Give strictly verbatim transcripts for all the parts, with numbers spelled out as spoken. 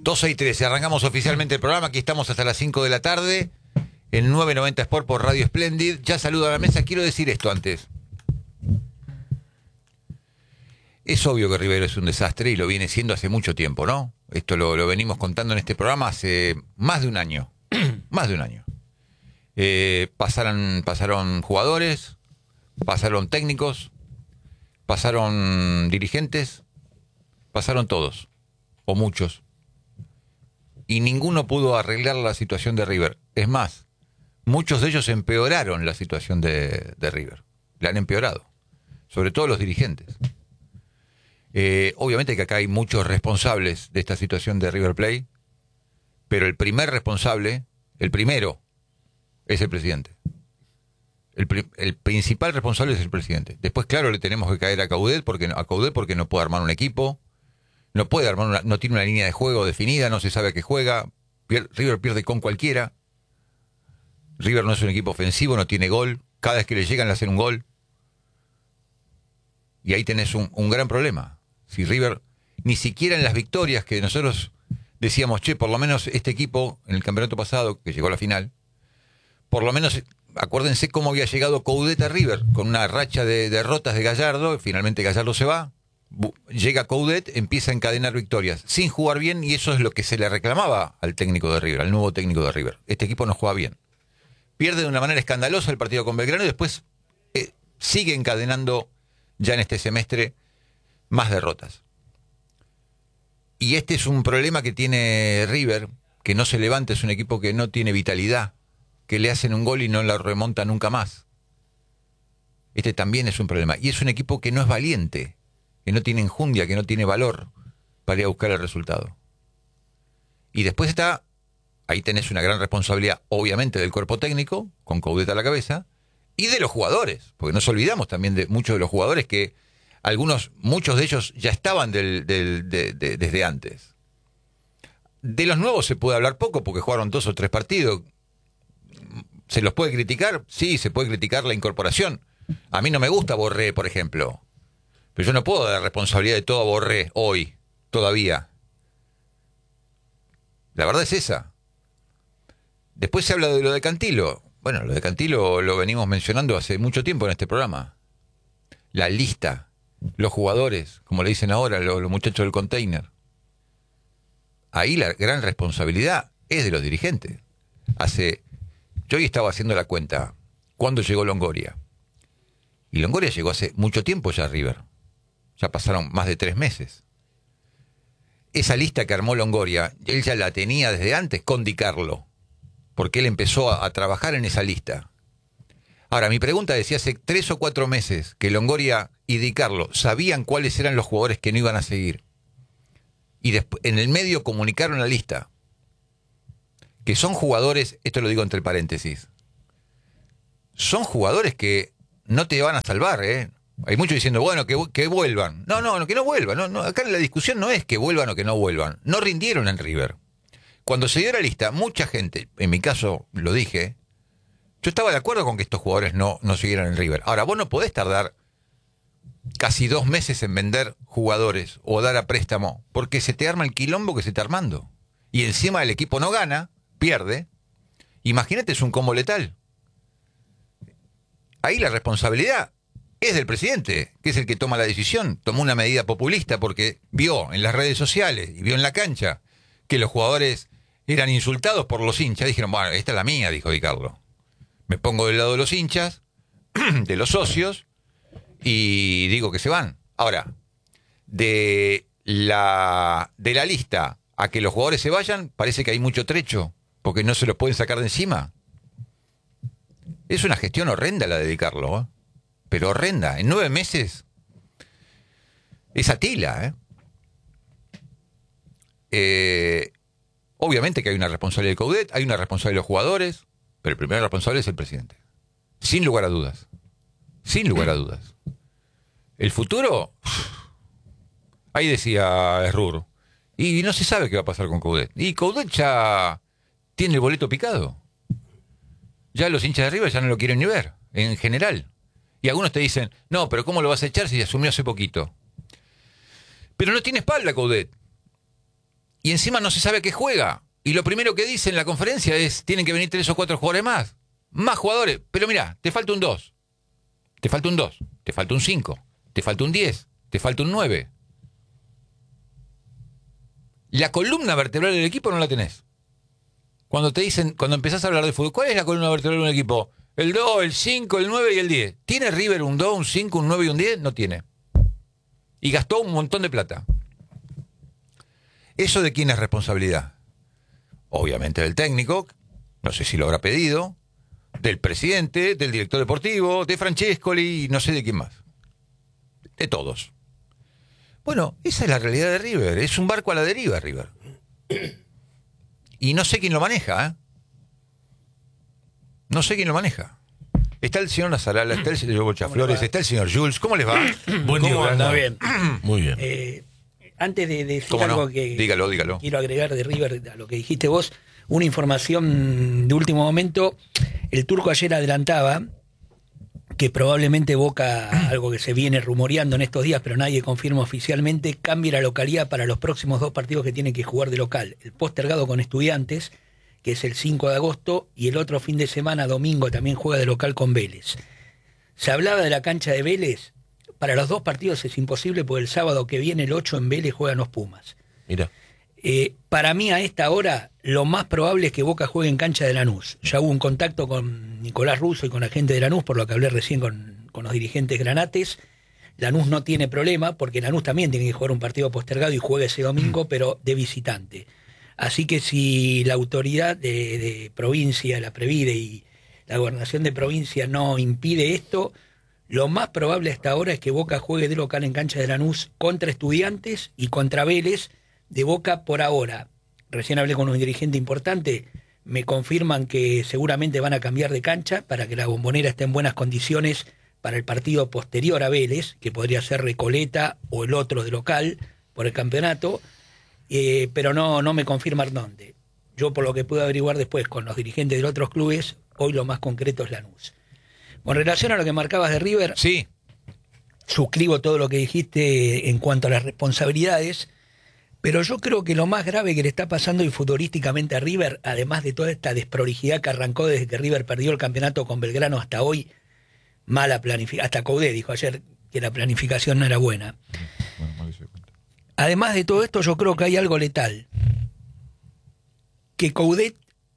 doce y trece, arrancamos oficialmente el programa. Aquí estamos hasta las cinco de la tarde en nueve noventa Sport por Radio Splendid. Ya saludo a la mesa. Quiero decir esto antes. Es obvio que River es un desastre y lo viene siendo hace mucho tiempo, ¿no? Esto lo, lo venimos contando en este programa hace más de un año. Más de un año. Eh, pasaron, pasaron jugadores, pasaron técnicos, pasaron dirigentes, pasaron todos, o muchos. Y ninguno pudo arreglar la situación de River. Es más, muchos de ellos empeoraron la situación de, de River. La han empeorado. Sobre todo los dirigentes. Eh, obviamente que acá hay muchos responsables de esta situación de River Plate, pero el primer responsable, el primero, es el presidente. El, pri- el principal responsable es el presidente. Después, claro, le tenemos que caer a Coudet porque, a Coudet porque no puede armar un equipo, no puede armar una, no tiene una línea de juego definida, no se sabe a qué juega. Pier- River pierde con cualquiera. River no es un equipo ofensivo, no tiene gol. Cada vez que le llegan le hacen un gol. Y ahí tenés un, un gran problema. Si River, ni siquiera en las victorias que nosotros decíamos, che, por lo menos este equipo, en el campeonato pasado, que llegó a la final, por lo menos, acuérdense cómo había llegado Coudet a River, con una racha de derrotas de Gallardo, finalmente Gallardo se va, llega Coudet, empieza a encadenar victorias, sin jugar bien, y eso es lo que se le reclamaba al técnico de River, al nuevo técnico de River. Este equipo no juega bien. Pierde de una manera escandalosa el partido con Belgrano y después eh, sigue encadenando ya en este semestre más derrotas. Y este es un problema que tiene River, que no se levanta, es un equipo que no tiene vitalidad, que le hacen un gol y no la remonta nunca más. Este también es un problema. Y es un equipo que no es valiente, que no tiene enjundia, que no tiene valor para ir a buscar el resultado. Y después está, ahí tenés una gran responsabilidad, obviamente, del cuerpo técnico, con Coudet a la cabeza, y de los jugadores, porque nos olvidamos también de muchos de los jugadores que algunos, muchos de ellos ya estaban del, del, de, de, desde antes. De los nuevos se puede hablar poco porque jugaron dos o tres partidos. ¿Se los puede criticar? Sí, se puede criticar la incorporación. A mí no me gusta Borré, por ejemplo. Pero yo no puedo dar la responsabilidad de todo a Borré hoy, todavía. La verdad es esa. Después se habla de lo de Cantilo. Bueno, lo de Cantilo lo venimos mencionando hace mucho tiempo en este programa. La lista. Los jugadores, como le dicen ahora los, los muchachos del container. Ahí la gran responsabilidad es de los dirigentes. Hace, yo hoy estaba haciendo la cuenta, ¿cuándo llegó Longoria? Y Longoria llegó hace mucho tiempo ya a River. Ya pasaron más de tres meses. Esa lista que armó Longoria, él ya la tenía desde antes con Di Carlo, porque él empezó a, a trabajar en esa lista. Ahora, mi pregunta es si hace tres o cuatro meses que Longoria y Di Carlo sabían cuáles eran los jugadores que no iban a seguir. Y después, en el medio comunicaron la lista. Que son jugadores, esto lo digo entre paréntesis, son jugadores que no te van a salvar, ¿eh? Hay muchos diciendo, bueno, que, que vuelvan. No, no, que no vuelvan. No, no, acá la discusión no es que vuelvan o que no vuelvan. No rindieron en River. Cuando se dio la lista, mucha gente, en mi caso lo dije, yo estaba de acuerdo con que estos jugadores no, no siguieran en River. Ahora, vos no podés tardar casi dos meses en vender jugadores o dar a préstamo, porque se te arma el quilombo que se está armando. Y encima el equipo no gana, pierde. Imagínate, es un combo letal. Ahí la responsabilidad es del presidente, que es el que toma la decisión. Tomó una medida populista porque vio en las redes sociales y vio en la cancha que los jugadores eran insultados por los hinchas. Dijeron, bueno, esta es la mía, dijo Di Carlo. Me pongo del lado de los hinchas, de los socios, y digo que se van. Ahora, de la, de la lista a que los jugadores se vayan, parece que hay mucho trecho, porque no se los pueden sacar de encima. Es una gestión horrenda la de Di Carlo, ¿eh? Pero horrenda. En nueve meses es Atila, ¿eh? Eh, obviamente que hay una responsabilidad de Coudet, hay una responsabilidad de los jugadores, pero el primer responsable es el presidente. Sin lugar a dudas. Sin lugar a dudas. El futuro, ahí decía Errur, y no se sabe qué va a pasar con Coudet. Y Coudet ya tiene el boleto picado. Ya los hinchas de arriba ya no lo quieren ni ver, en general. Y algunos te dicen, no, pero ¿cómo lo vas a echar si asumió hace poquito? Pero no tiene espalda Coudet. y encima no se sabe a qué juega. Y lo primero que dice en la conferencia es, tienen que venir tres o cuatro jugadores más. Más jugadores. Pero mira, te falta un dos. Te falta un dos. Te falta un cinco. Te falta un diez. Te falta un nueve. La columna vertebral del equipo no la tenés. Cuando te dicen, cuando empezás a hablar de fútbol, ¿cuál es la columna vertebral de un equipo? El dos, el cinco, el nueve y el diez. ¿Tiene River un dos, un cinco, un nueve y un diez? No tiene. Y gastó un montón de plata. ¿Eso de quién es responsabilidad? Obviamente del técnico, no sé si lo habrá pedido, del presidente, del director deportivo, de Francescoli y no sé de quién más. De todos. Bueno, esa es la realidad de River. Es un barco a la deriva, River. Y no sé quién lo maneja, ¿eh? No sé quién lo maneja. Está el señor Nazarala, está el señor Bocha Flores, está el señor Jules. ¿Cómo les va? Buen día, Muy bien. Muy bien. Eh, antes de decir ¿Cómo algo no? que Dígalo, dígalo. quiero agregar de River a lo que dijiste vos, una información de último momento. El Turco ayer adelantaba que probablemente Boca, algo que se viene rumoreando en estos días, pero nadie confirma oficialmente, cambie la localidad para los próximos dos partidos que tiene que jugar de local. El postergado con Estudiantes, que es el cinco de agosto, y el otro fin de semana, domingo, también juega de local con Vélez. Se hablaba de la cancha de Vélez. Para los dos partidos es imposible porque el sábado que viene, el ocho, en Vélez juegan los Pumas. Mira. Eh, para mí a esta hora lo más probable es que Boca juegue en cancha de Lanús. Ya hubo un contacto con Nicolás Russo y con la gente de Lanús, por lo que hablé recién con, con los dirigentes granates. Lanús no tiene problema porque Lanús también tiene que jugar un partido postergado y juega ese domingo, pero de visitante. Así que si la autoridad de, de provincia, la Previde y la gobernación de provincia no impide esto, lo más probable hasta ahora es que Boca juegue de local en cancha de Lanús contra Estudiantes y contra Vélez. De Boca por ahora, recién hablé con un dirigente importante, me confirman que seguramente van a cambiar de cancha para que la Bombonera esté en buenas condiciones para el partido posterior a Vélez, que podría ser Recoleta o el otro de local por el campeonato, eh, pero no, no me confirman dónde. Yo, por lo que pude averiguar después con los dirigentes de los otros clubes, hoy lo más concreto es Lanús. Con relación a lo que marcabas de River, Sí. suscribo todo lo que dijiste en cuanto a las responsabilidades. Pero yo creo que lo más grave que le está pasando y futbolísticamente a River, además de toda esta desprolijidad que arrancó desde que River perdió el campeonato con Belgrano hasta hoy, mala planificación, hasta Coudet dijo ayer que la planificación no era buena. Además de todo esto, yo creo que hay algo letal. Que Coudet,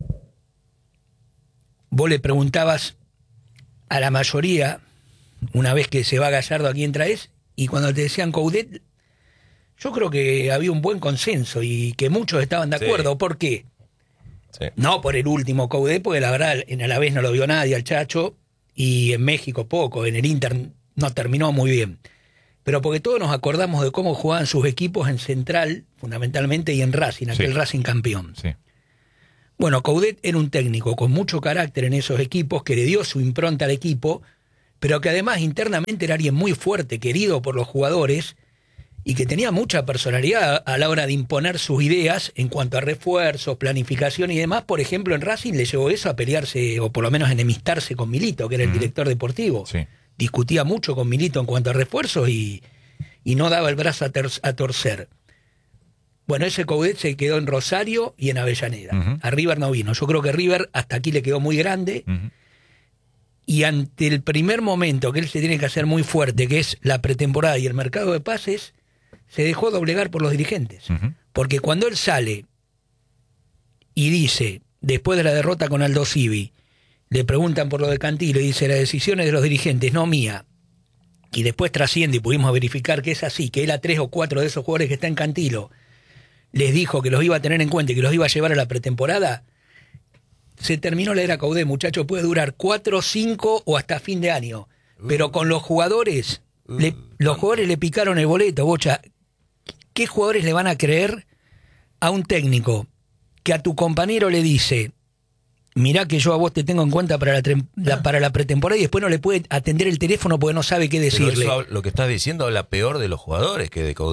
vos le preguntabas a la mayoría, una vez que se va Gallardo, ¿a quién traes? Y cuando te decían Coudet, yo creo que había un buen consenso y que muchos estaban de acuerdo. Sí. ¿Por qué? Sí. No por el último Coudet, porque la verdad en Alavés no lo vio nadie al Chacho y en México poco, en el Inter no terminó muy bien. Pero porque todos nos acordamos de cómo jugaban sus equipos en Central, fundamentalmente, y en Racing, aquel sí. Racing campeón. Sí. Bueno, Coudet era un técnico con mucho carácter en esos equipos, que le dio su impronta al equipo, pero que además internamente era alguien muy fuerte, querido por los jugadores, y que tenía mucha personalidad a la hora de imponer sus ideas en cuanto a refuerzos, planificación y demás. Por ejemplo, en Racing le llevó eso a pelearse, o por lo menos a enemistarse con Milito, que era el uh-huh. director deportivo. Sí. Discutía mucho con Milito en cuanto a refuerzos y, y no daba el brazo a, ter- a torcer. Bueno, ese Coudet se quedó en Rosario y en Avellaneda. Uh-huh. A River no vino. Yo creo que River hasta aquí le quedó muy grande. Uh-huh. Y ante el primer momento que él se tiene que hacer muy fuerte, que es la pretemporada y el mercado de pases, se dejó doblegar por los dirigentes. Uh-huh. Porque cuando él sale y dice, después de la derrota con Aldo Civi, le preguntan por lo de Cantilo y dice, la decisión es de los dirigentes, no mía. Y después trasciende y pudimos verificar que es así, que él a tres o cuatro de esos jugadores que está en Cantilo les dijo que los iba a tener en cuenta y que los iba a llevar a la pretemporada. Se terminó la era Coudet, muchacho, puede durar cuatro, cinco o hasta fin de año. Uh, Pero con los jugadores, uh, le, los jugadores le picaron el boleto, Bocha. ¿Qué jugadores le van a creer a un técnico que a tu compañero le dice, mirá que yo a vos te tengo en cuenta para la, tre- la, para la pretemporada, y después no le puede atender el teléfono porque no sabe qué decirle? Pero eso, lo que estás diciendo habla peor de los jugadores que de Coudet.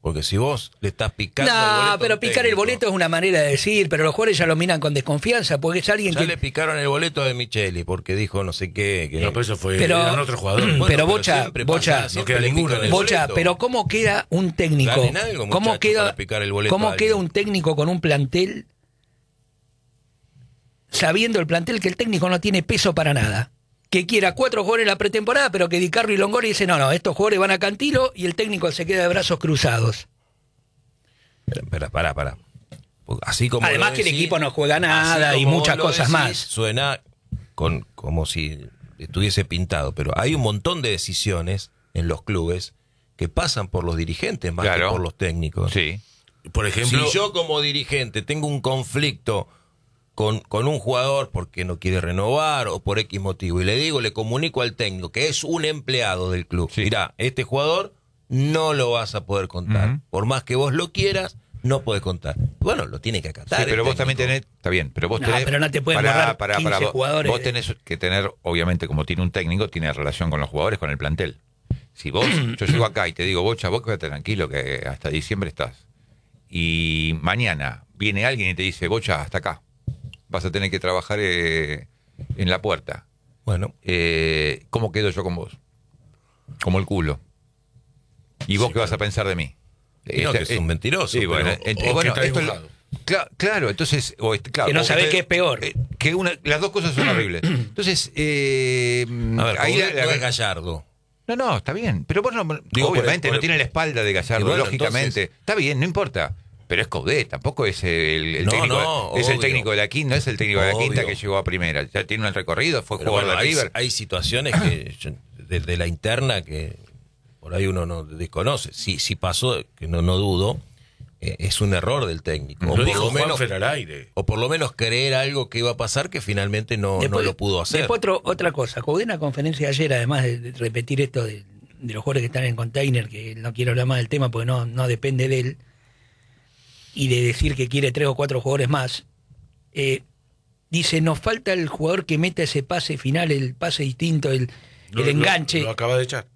Porque si vos le estás picando No, el boleto pero a un picar técnico, el boleto es una manera de decir, pero los jugadores ya lo miran con desconfianza, porque es alguien ya que... le picaron el boleto de Micheli porque dijo no sé qué. Que... No, pero eso fue Pero- eran otro jugador. Bueno, pero Bocha, siempre Bocha, pasa, siempre no queda le ninguno pican en el el Bocha, boleto. pero ¿cómo queda un técnico? Ganen algo, ¿Cómo muchachos, queda, para picar el boleto ¿cómo a queda alguien? un técnico con un plantel sabiendo el plantel que el técnico no tiene peso para nada? Que quiera cuatro jugadores en la pretemporada, pero que Di Carlo y Longoria dicen, no, no, estos jugadores van a Cantilo y el técnico se queda de brazos cruzados. Espera, pará, pará. Así como Además lo que el decís, equipo no juega así nada y como muchas vos lo cosas decís, más. Suena con, como si estuviese pintado, pero hay un montón de decisiones en los clubes que pasan por los dirigentes más Claro. que por los técnicos. Sí. Por ejemplo, Si yo como dirigente tengo un conflicto con, con un jugador porque no quiere renovar o por X motivo y le digo, le comunico al técnico que es un empleado del club, Sí. mirá, este jugador no lo vas a poder contar. Ujú. Por más que vos lo quieras, no podés contar. Bueno, lo tiene que acatar. Sí, el pero vos también técnico. tenés, está bien, pero vos No, tenés... pero no te pueden pará, borrar pará, quince pará, vos- jugadores Vos de- tenés que tener, obviamente, como tiene un técnico, tiene relación con los jugadores, con el plantel. Si vos, yo llego acá y te digo, Bocha, vos quédate tranquilo que hasta diciembre estás. Y mañana viene alguien y te dice, Bocha, hasta acá. Vas a tener que trabajar eh, en la puerta. Bueno, Eh, ¿Cómo quedo yo con vos? Como el culo. ¿Y vos Sí, qué vas claro. a pensar de mí? Y no, que es un mentiroso, Sí, bueno, pero- ent- o que bueno, está esto es lo- dibujado. cla- claro, entonces... O este- claro, Que no o sabés te- qué es peor. eh, que una, las dos cosas son horribles. Entonces, eh, a ver, ahí Coudet la- la- no es Gallardo. no, no, está bien. Pero vos no, Digo, obviamente por- no tiene la espalda de Gallardo, Y bueno, lógicamente. entonces- Está bien, no importa. Pero es Coudet, tampoco es el, el No, técnico. no, es el obvio. técnico de la quinta, no es el técnico de la Obvio. quinta que llegó a primera. Ya tiene un recorrido, fue Pero jugador bueno, de hay, River. hay situaciones que yo- desde la interna que por ahí uno no desconoce. Si, si pasó, que no, no dudo, eh, es un error del técnico. O lo por, dijo lo menos, Juanfer al aire. o por lo menos creer algo que iba a pasar que finalmente no, no lo pudo hacer. Después otro- otra cosa, Coudet en la conferencia de ayer, además de, de repetir esto de, de los jugadores que están en container, que no quiero hablar más del tema porque no, no depende de él, y de decir que quiere tres o cuatro jugadores más, eh, dice, nos falta el jugador que meta ese pase final, el pase distinto, el, Lo- el lo- enganche. Lo, Lo, acaba de echar.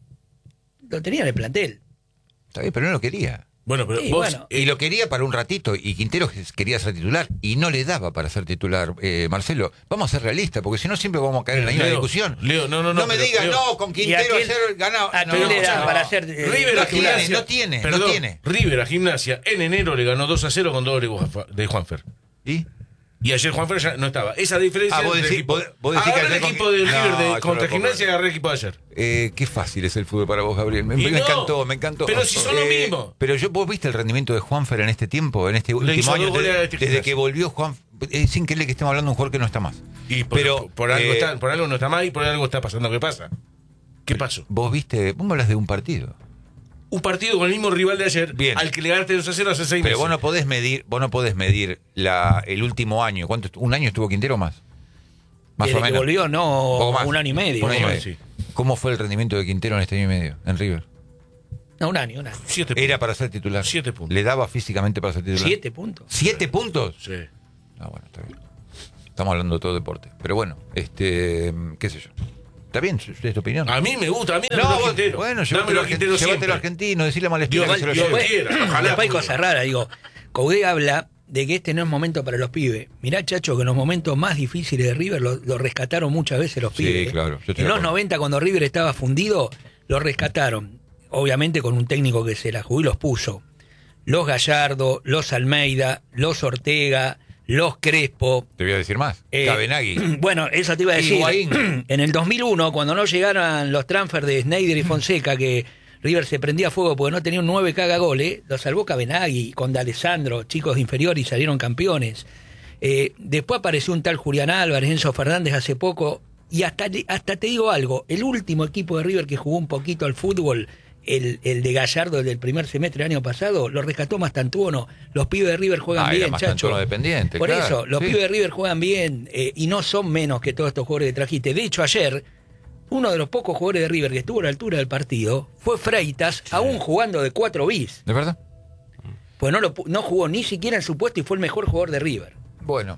tenía en el plantel. Está bien, pero no lo quería. Bueno, pero Sí, vos, bueno. Y lo quería para un ratito, y Quintero quería ser titular, y no le daba para ser titular. Eh, Marcelo, vamos a ser realistas, porque si no siempre vamos a caer en la misma Leo, discusión. Leo, no, no, no, me pero, digas, Leo. no, con ¿Y a Quintero quién- ayer ganaba. a No, quién le da no, para hacer, eh, River no a tiene, Gimnasia, no tiene, no perdón, tiene. River a Gimnasia en enero le ganó dos a cero con doble de Juanfer. ¿Y? Y ayer Juanfer ya no estaba. Esa diferencia Ah, vos entre decís- equipo. vos- vos decís que Agarra el ayer con- equipo de No, River de- yo no contra lo puedo Gimnasia y creer. agarré el equipo de ayer. Eh, qué fácil es el fútbol para vos, Gabriel. Me, Y me no, encantó, me encantó. pero si son lo mismo. Pero yo, vos viste el rendimiento de Juanfer en este tiempo, en este Le último hizo año, dos goles desde, a este desde Gimnasia. que volvió Juan. Es increíble que estemos hablando de un jugador que no está más. Y por, pero por, por algo eh, está, por algo no está mal y por algo está pasando. ¿Qué pasa? ¿Qué pasó? Vos viste, vos me hablas de un partido. Un partido con el mismo rival de ayer, Bien. al que le ganaste dos a cero hace seis Pero meses. vos no podés medir, vos no podés medir la, el último año. ¿Cuánto? estu- ¿Un año estuvo Quintero o más? Más Desde o que menos. volvió, no, Poco más. un año y medio. Un año y más, medio. sí. ¿Cómo fue el rendimiento de Quintero en este año y medio en River? No, un año, un año. Siete Era para ser titular. Siete puntos. ¿Le daba físicamente para ser titular? Siete puntos. ¿Siete puntos? Sí. Ah, bueno, está bien. Estamos hablando de todo deporte. Pero bueno, este, qué sé yo. Está bien, es tu opinión. A mí me gusta, a mí No, dámelo a vos- Quintero. bueno, Dámelo llévatelo, a al Quintero argentino, llévatelo siempre. al argentino, decirle a Malespina Dios, que se lo Dios lleve. quiera, ojalá Después hay pueda. cosas raras, digo. Coudet habla de que este no es momento para los pibes. Mirá, Chacho, que en los momentos más difíciles de River lo, lo rescataron muchas veces los Sí, pibes. ¿eh? claro, yo estoy En de los acuerdo. noventa, cuando River estaba fundido, lo rescataron. Obviamente con un técnico que se la jugó y los puso. Los Gallardo, los Almeida, los Ortega, los Crespo. Te voy a decir más. Eh, Cabenagui. Bueno, eso te iba a decir. Higuaín. En el dos mil uno, cuando no llegaron los transfers de Snyder y Fonseca, que River se prendía a fuego porque no tenía un nueve cagagoles, lo salvó Cabenagui con D'Alessandro, chicos de inferior y salieron campeones. Eh, después apareció un tal Julián Álvarez, Enzo Fernández hace poco, y hasta, hasta te digo algo, el último equipo de River que jugó un poquito al fútbol, el, el de Gallardo, el del primer semestre del año pasado, lo rescató Mastantuono. Los pibes de River juegan Ah, era bien, Mastantuono Chacho. dependiente, Por claro, eso, los sí. pibes de River juegan bien eh, y no son menos que todos estos jugadores que trajiste. De hecho, ayer, uno de los pocos jugadores de River que estuvo a la altura del partido fue Freitas, aún jugando de cuatro bis. ¿De verdad? Pues no, lo, pu- no jugó ni siquiera en su puesto y fue el mejor jugador de River. Bueno,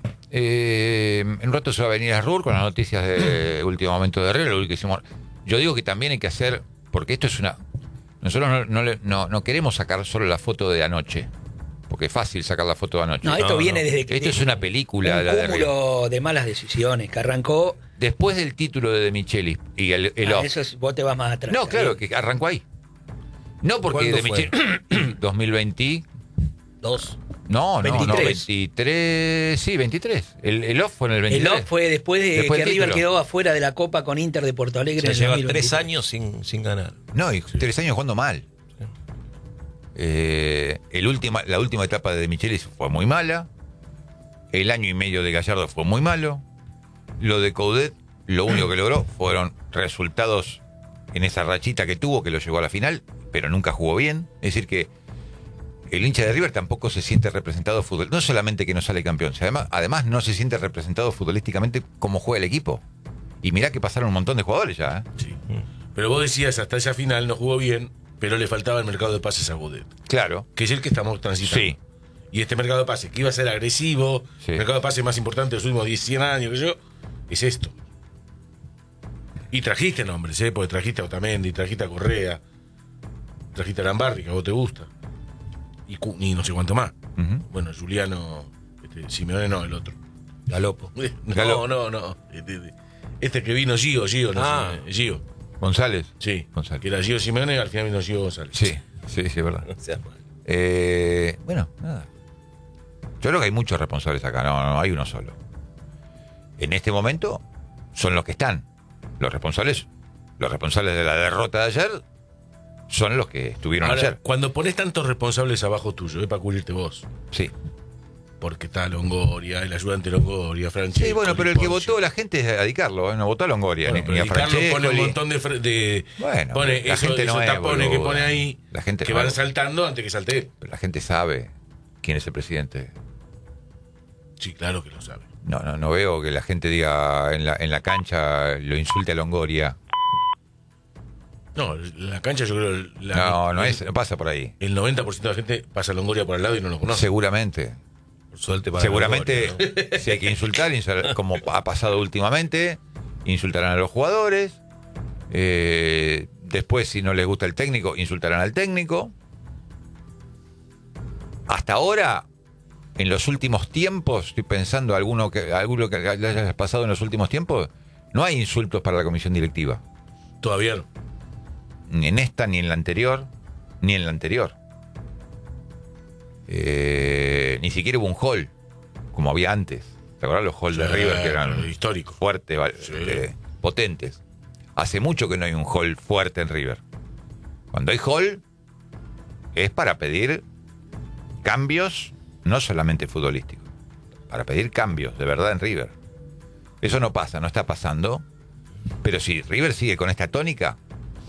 eh, en un rato se va a venir a Rur con las noticias de último momento de River. Lo que hicimos. Yo digo que también hay que hacer, porque esto es una. Nosotros no, no, le- no, no queremos sacar solo la foto de anoche, porque es fácil sacar la foto de anoche. No, esto No, viene no. desde que... Esto es una película, un la de River. cúmulo de malas decisiones que arrancó... Después del título de De Michelis y el, el Ah, off. eso es- vos te vas más atrás. No, está claro, bien. que arrancó ahí. No porque ¿Cuándo De fue? Michelis... dos mil veinte... Dos. No, no, no, veintitrés. veintitrés. Sí, veintitrés. El, el off fue en el El veintitrés. off fue después de Después que del River título. quedó afuera de la Copa con Inter de Porto Alegre. Se en el lleva dos mil tres veintitrés. años sin, sin ganar. No, y tres años jugando mal. Eh, el última, la última etapa de De Michelis fue muy mala. El año y medio de Gallardo fue muy malo. Lo de Coudet, lo único que logró fueron resultados en esa rachita que tuvo, que lo llevó a la final, pero nunca jugó bien. Es decir que el hincha de River tampoco se siente representado fútbol. No solamente que no sale campeón, sino además, además no se siente representado futbolísticamente como juega el equipo. Y mirá que pasaron un montón de jugadores ya, ¿eh? Sí. Pero vos decías, hasta esa final no jugó bien, pero le faltaba el mercado de pases a Coudet, Claro. que es el que estamos transitando. Sí. Y este mercado de pases, que iba a ser agresivo, Sí. el mercado de pases más importante de los últimos diez, cien años, que yo, es esto. Y trajiste nombres, ¿eh? Porque trajiste a Otamendi, trajiste a Correa, trajiste a Lambarri, que a vos te gusta. Y, cu- y no sé cuánto más. Ujú. Bueno, Juliano, este, Simeone no, el otro. Galopo. No, Galo. no, no. Este, este que vino Gio, Gio, no Ah. sé, Gio. González. Sí, González. que era Gio Simeone y al final vino Gio González. Sí, sí, sí, es verdad. No seas mal. Eh, bueno, nada. Yo creo que hay muchos responsables acá, no, no, hay uno solo. En este momento son los que están. Los responsables, los responsables de la derrota de ayer son los que estuvieron Ahora, ayer. cuando pones tantos responsables abajo tuyo, es para cubrirte vos. Sí. Porque está Longoria, el ayudante Longoria, Francesco. Sí, bueno, pero el que Ponce. votó la gente es a Dicarlo, ¿eh? No votó a Longoria, Bueno, ni, pero ni a Di Carlo Francesco. pone un ni- montón de, fre- de Bueno, pone la eso- gente no esos es tapones que boluda. pone ahí, La gente que no van es- saltando antes que salte él. Pero la gente sabe quién es el presidente. Sí, claro que lo sabe. No, no, no veo que la gente diga en la, en la cancha lo insulte a Longoria. No, en la cancha yo creo la- No, no el, es, no pasa por ahí. el noventa por ciento de la gente pasa Longoria por al lado y no lo conoce. Seguramente. Por suerte para Seguramente, Longoria, ¿no? si hay que insultar, insultar, como ha pasado últimamente, insultarán a los jugadores. Eh, después, si no les gusta el técnico, insultarán al técnico. Hasta ahora, en los últimos tiempos, estoy pensando alguno que alguno que haya pasado en los últimos tiempos, no hay insultos para la comisión directiva. Todavía no. Ni en esta, ni en la anterior, ni en la anterior. Eh, ni siquiera hubo un hall, como había antes. ¿Te acuerdas los halls de Sí, River que eran histórico. fuertes, val- Sí. eh, potentes? Hace mucho que no hay un hall fuerte en River. Cuando hay hall, es para pedir cambios, no solamente futbolísticos, para pedir cambios de verdad en River. Eso no pasa, no está pasando. Pero si River sigue con esta tónica,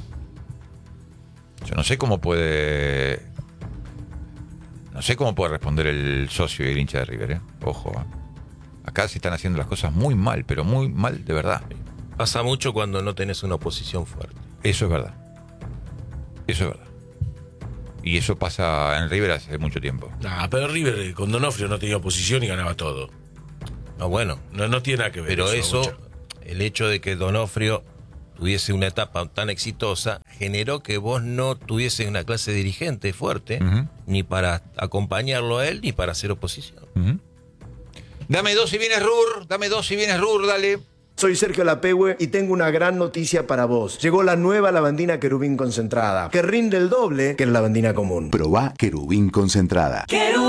yo no sé cómo puede. No sé cómo puede responder el socio y el hincha de River, ¿eh? Ojo. ¿eh? Acá se están haciendo las cosas muy mal, pero muy mal de verdad. Pasa mucho cuando no tenés una oposición fuerte. Eso es verdad. Eso es verdad. Y eso pasa en River hace mucho tiempo. Nah, pero River eh, con Donofrio no tenía oposición y ganaba todo. No, bueno, No, no tiene nada que ver. pero eso, Bocha. el hecho de que Donofrio tuviese una etapa tan exitosa, generó que vos no tuvieses una clase dirigente fuerte, Ujú. ni para acompañarlo a él, ni para hacer oposición. Ujú. Dame dos si vienes Rur, dame dos si vienes Rur, dale. Soy Sergio Lapehue y tengo una gran noticia para vos. Llegó la nueva lavandina querubín concentrada, que rinde el doble que la lavandina común. Probá querubín concentrada.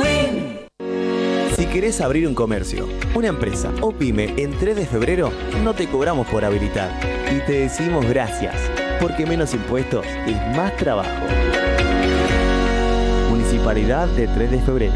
Si querés abrir un comercio, una empresa o pyme en tres de febrero, no te cobramos por habilitar. Y te decimos gracias, porque menos impuestos es más trabajo. Municipalidad de tres de febrero.